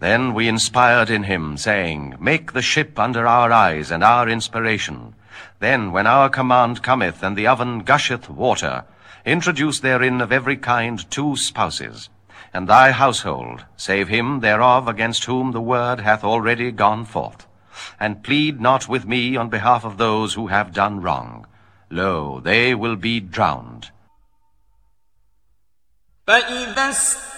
Then we inspired in him, saying, Make the ship under our eyes and our inspiration. Then, when our command cometh, and the oven gusheth water, introduce therein of every kind 2 spouses, and thy household, save him thereof against whom the word hath already gone forth. And plead not with me on behalf of those who have done wrong. Lo, they will be drowned. فإذا